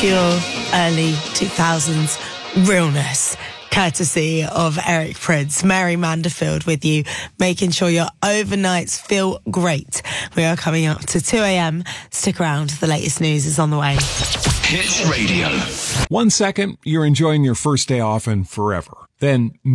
pure early 2000s realness, courtesy of Eric Prydz. Mary Manderfield with you, making sure your overnights feel great. We are coming up to 2 a.m. Stick around, the latest news is on the way. Hits Radio. 1 second, you're enjoying your first day off and forever. Then